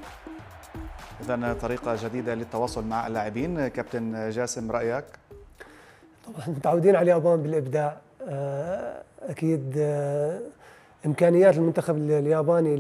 إذن طريقة جديدة للتواصل مع اللاعبين. كابتن جاسم، رأيك؟ طبعا متعودين على اليابان بالإبداع، أكيد إمكانيات المنتخب الياباني